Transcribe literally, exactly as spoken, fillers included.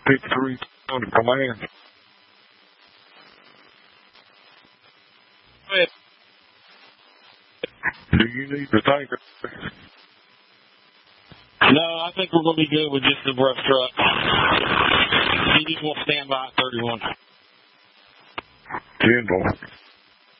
fifty-three on the command. Go ahead. Do you need the tanker? No, I think we're going to be good with just the brush truck. C D will stand by at thirty-one. ten